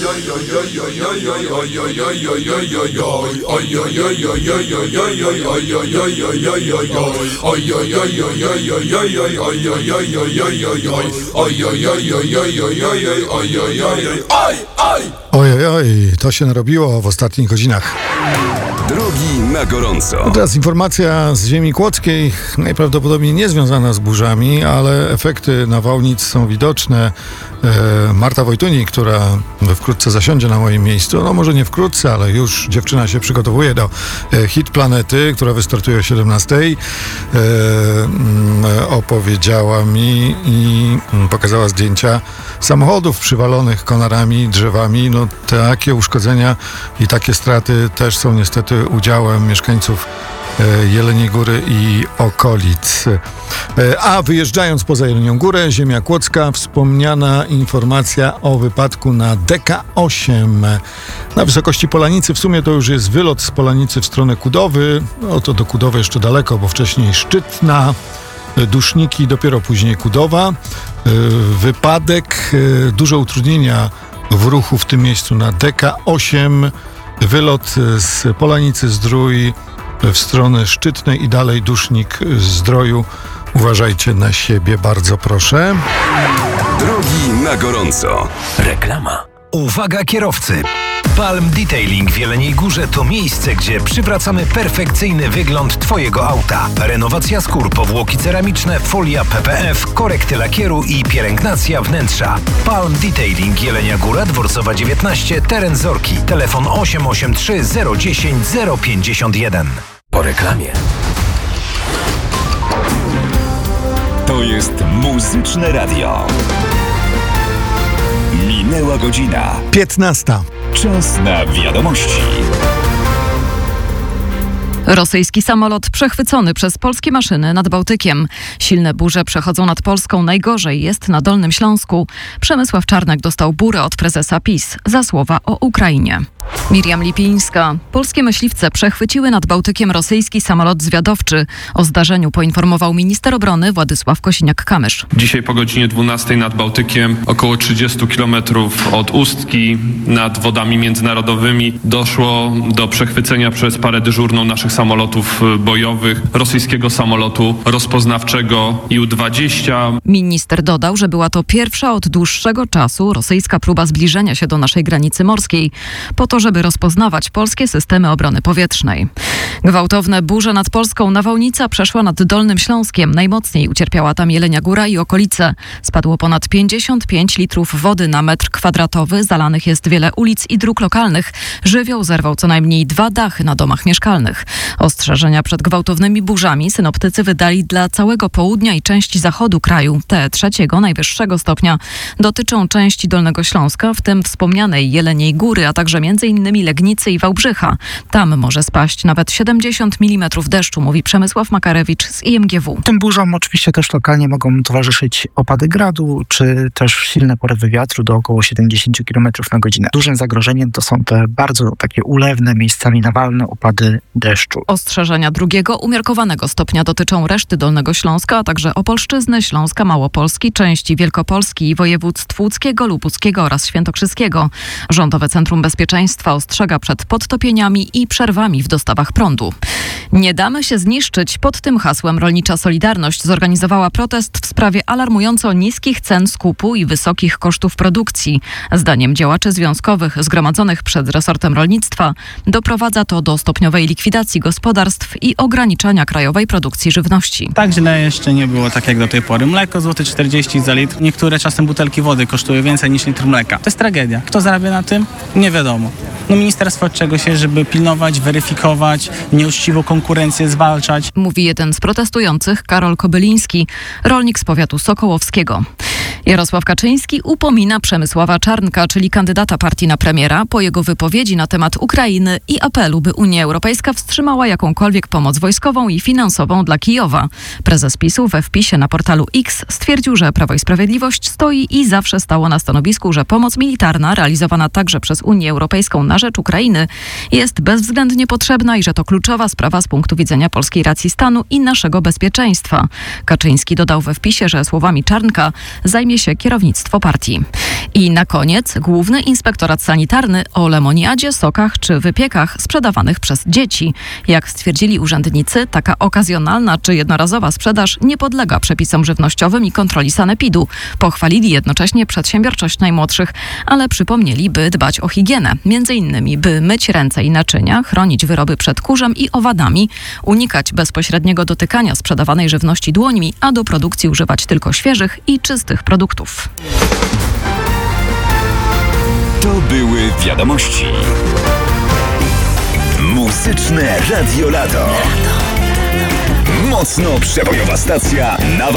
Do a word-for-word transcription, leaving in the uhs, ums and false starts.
Oj, oj, to się narobiło w ostatnich godzinach. Drogi na gorąco. Teraz informacja z ziemi kłodzkiej, najprawdopodobniej nie związana z burzami, ale efekty nawałnic są widoczne. E, Marta Wojtunik, która wkrótce zasiądzie na moim miejscu, no może nie wkrótce, ale już dziewczyna się przygotowuje do e, Hit Planety, która wystartuje o siedemnastej. E, m, opowiedziała mi i m, pokazała zdjęcia samochodów przywalonych konarami, drzewami. No takie uszkodzenia i takie straty też są niestety udziałem mieszkańców Jeleniej Góry i okolic. A wyjeżdżając poza Jelenią Górę, ziemia kłodzka, wspomniana informacja o wypadku na D K osiem na wysokości Polanicy. W sumie to już jest wylot z Polanicy w stronę Kudowy. No to do Kudowy jeszcze daleko, bo wcześniej Szczytna, Duszniki, dopiero później Kudowa. Wypadek, duże utrudnienia w ruchu w tym miejscu na D K osiem. Wylot z Polanicy Zdrój w stronę Szczytnej i dalej Dusznik Zdroju. Uważajcie na siebie, bardzo proszę. Drogi na gorąco. Reklama. Uwaga kierowcy! Palm Detailing w Jeleniej Górze to miejsce, gdzie przywracamy perfekcyjny wygląd Twojego auta. Renowacja skór, powłoki ceramiczne, folia P P F, korekty lakieru i pielęgnacja wnętrza. Palm Detailing Jelenia Góra, Dworcowa dziewiętnaście, teren Zorki. Telefon osiem osiem trzy zero dziesięć zero pięćdziesiąt jeden. Po reklamie. To jest Muzyczne Radio. Minęła godzina. piętnasta. Czas na wiadomości. Rosyjski samolot przechwycony przez polskie maszyny nad Bałtykiem. Silne burze przechodzą nad Polską. Najgorzej jest na Dolnym Śląsku. Przemysław Czarnek dostał burę od prezesa PiS za słowa o Ukrainie. Miriam Lipińska. Polskie myśliwce przechwyciły nad Bałtykiem rosyjski samolot zwiadowczy. O zdarzeniu poinformował minister obrony Władysław Kosiniak-Kamysz. Dzisiaj po godzinie dwunastej nad Bałtykiem, około trzydzieści kilometrów od Ustki, nad wodami międzynarodowymi, doszło do przechwycenia przez parę dyżurną naszych samolotów bojowych rosyjskiego samolotu rozpoznawczego I U dwadzieścia. Minister dodał, że była to pierwsza od dłuższego czasu rosyjska próba zbliżenia się do naszej granicy morskiej, po to, żeby rozpoznawać polskie systemy obrony powietrznej. Gwałtowne burze nad Polską. Nawałnica przeszła nad Dolnym Śląskiem. Najmocniej ucierpiała tam Jelenia Góra i okolice. Spadło ponad pięćdziesiąt pięć litrów wody na metr kwadratowy. Zalanych jest wiele ulic i dróg lokalnych. Żywioł zerwał co najmniej dwa dachy na domach mieszkalnych. Ostrzeżenia przed gwałtownymi burzami synoptycy wydali dla całego południa i części zachodu kraju. Te trzeciego, najwyższego stopnia dotyczą części Dolnego Śląska, w tym wspomnianej Jeleniej Góry, a także między innymi Legnicy i Wałbrzycha. Tam może spaść nawet siedemdziesiąt milimetrów deszczu, mówi Przemysław Makarewicz z I M G W. Tym burzom oczywiście też lokalnie mogą towarzyszyć opady gradu, czy też silne porywy wiatru do około siedemdziesiąt kilometrów na godzinę. Dużym zagrożeniem to są te bardzo takie ulewne, miejscami nawalne opady deszczu. Ostrzeżenia drugiego, umiarkowanego stopnia dotyczą reszty Dolnego Śląska, a także Opolszczyzny, Śląska, Małopolski, części Wielkopolski i województw łódzkiego, lubuskiego oraz świętokrzyskiego. Rządowe Centrum Bezpieczeństwa ostrzega przed podtopieniami i przerwami w dostawach prądu. Nie damy się zniszczyć. Pod tym hasłem Rolnicza Solidarność zorganizowała protest w sprawie alarmująco niskich cen skupu i wysokich kosztów produkcji. Zdaniem działaczy związkowych zgromadzonych przed resortem rolnictwa doprowadza to do stopniowej likwidacji gospodarstw i ograniczania krajowej produkcji żywności. Tak źle jeszcze nie było tak jak do tej pory. Mleko złoty czterdzieści za litr. Niektóre czasem butelki wody kosztują więcej niż litr mleka. To jest tragedia. Kto zarabia na tym? Nie wiadomo. No ministerstwo od czego się, żeby pilnować, weryfikować, nieuczciwą konkurencję zwalczać. Mówi jeden z protestujących, Karol Kobyliński, rolnik z powiatu sokołowskiego. Jarosław Kaczyński upomina Przemysława Czarnka, czyli kandydata partii na premiera, po jego wypowiedzi na temat Ukrainy i apelu, by Unia Europejska wstrzymała jakąkolwiek pomoc wojskową i finansową dla Kijowa. Prezes PiSu we wpisie na portalu X stwierdził, że Prawo i Sprawiedliwość stoi i zawsze stało na stanowisku, że pomoc militarna realizowana także przez Unię Europejską na rzecz Ukrainy jest bezwzględnie potrzebna i że to kluczowa sprawa z punktu widzenia polskiej racji stanu i naszego bezpieczeństwa. Kaczyński dodał we wpisie, że słowami Czarnka zajmie się kierownictwo partii. I na koniec Główny Inspektorat Sanitarny o lemoniadzie, sokach czy wypiekach sprzedawanych przez dzieci. Jak stwierdzili urzędnicy, taka okazjonalna czy jednorazowa sprzedaż nie podlega przepisom żywnościowym i kontroli sanepidu. Pochwalili jednocześnie przedsiębiorczość najmłodszych, ale przypomnieli, by dbać o higienę. Między innymi, by myć ręce i naczynia, chronić wyroby przed kurzem i owadami, unikać bezpośredniego dotykania sprzedawanej żywności dłońmi, a do produkcji używać tylko świeżych i czystych produktów. To były wiadomości. Muzyczne Radio Lato. Mocno przebojowa stacja na